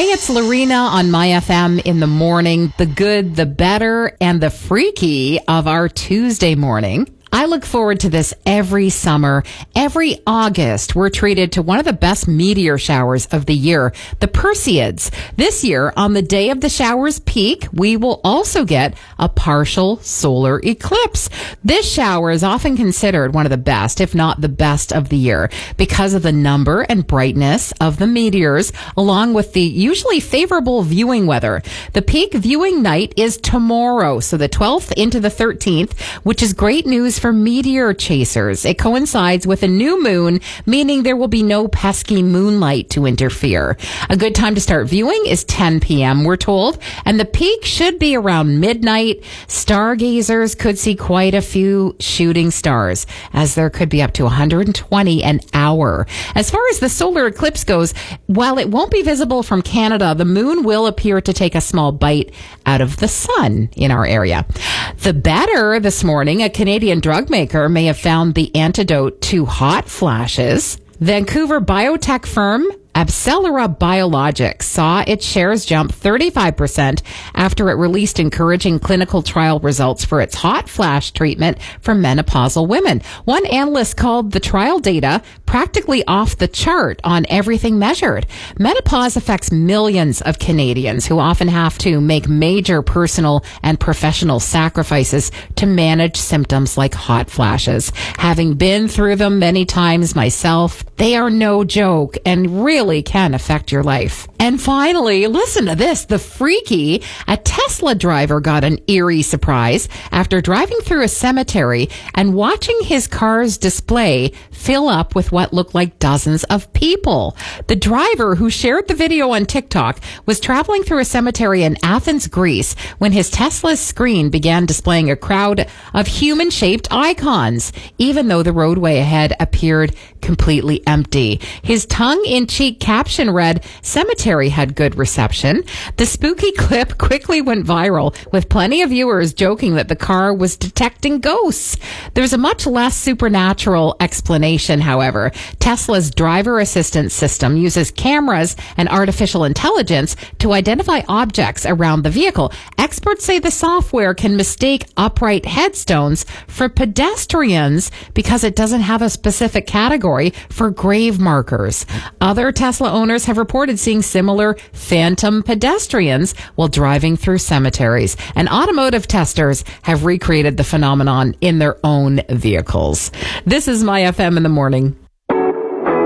Hey, it's Lorena on My FM in the morning. The good, the better, and the freaky of our Tuesday morning. I look forward to this every summer. Every August, we're treated to one of the best meteor showers of the year, the Perseids. This year, on the day of the shower's peak, we will also get a partial solar eclipse. This shower is often considered one of the best, if not the best of the year, because of the number and brightness of the meteors, along with the usually favorable viewing weather. The peak viewing night is tomorrow, so the 12th into the 13th, which is great news for meteor chasers. It coincides with a new moon, meaning there will be no pesky moonlight to interfere. A good time to start viewing is 10 p.m., we're told, and the peak should be around midnight. Stargazers could see quite a few shooting stars, as there could be up to 120 an hour. As far as the solar eclipse goes, while it won't be visible from Canada, the moon will appear to take a small bite out of the sun in our area. The better this morning, a Canadian drug maker may have found the antidote to hot flashes. Vancouver biotech firm AbCellera Biologics saw its shares jump 35% after it released encouraging clinical trial results for its hot flash treatment for menopausal women. One analyst called the trial data practically off the chart on everything measured. Menopause affects millions of Canadians who often have to make major personal and professional sacrifices to manage symptoms like hot flashes. Having been through them many times myself, they are no joke and really can affect your life. And finally, listen to this. The freaky, a Tesla driver got an eerie surprise after driving through a cemetery and watching his car's display fill up with what looked like dozens of people. The driver, who shared the video on TikTok, was traveling through a cemetery in Athens, Greece, when his Tesla's screen began displaying a crowd of human-shaped icons, even though the roadway ahead appeared completely empty. His tongue-in-cheek caption read, "Cemetery had good reception." The spooky clip quickly went viral, with plenty of viewers joking that the car was detecting ghosts. There's a much less supernatural explanation, however. Tesla's driver assistance system uses cameras and artificial intelligence to identify objects around the vehicle. Experts say the software can mistake upright headstones for pedestrians because it doesn't have a specific category for grave markers. Other Tesla owners have reported seeing similar phantom pedestrians while driving through cemeteries, and automotive testers have recreated the phenomenon in their own vehicles. This is My FM in the morning.